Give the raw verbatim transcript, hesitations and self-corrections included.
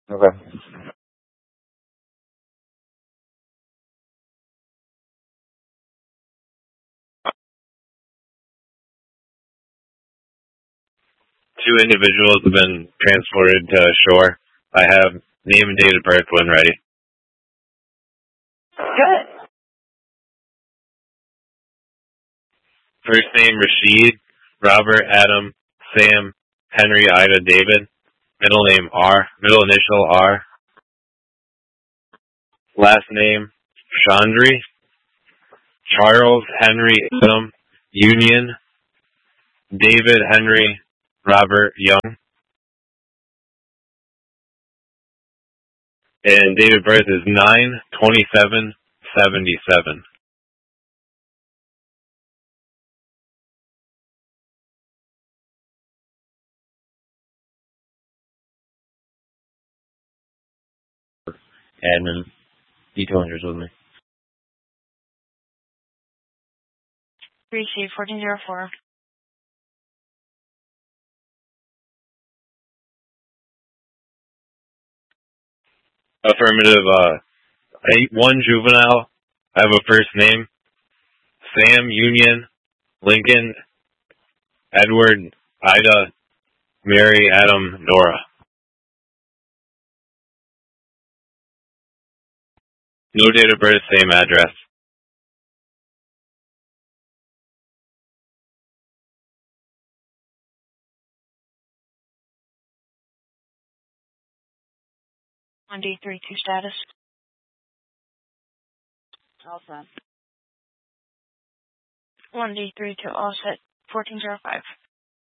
Okay. Two individuals have been transported to shore. I have name and date of birth when ready. Good. First name Rashid, Robert, Adam, Sam, Henry, Ida, David. Middle name R, middle initial R. Last name Chandri, Charles, Henry, Adam, Union, David, Henry, Robert, Young. And date of birth is nine twenty-seven seventy-seven. Admin, D two hundred's with me. Receive fourteen zero four. Affirmative, uh, eight one juvenile. I have a first name. Sam, Union, Lincoln, Edward, Ida, Mary, Adam, Nora. No date of birth, same address. one D three two status. All set. one D three two all set. fourteen zero five.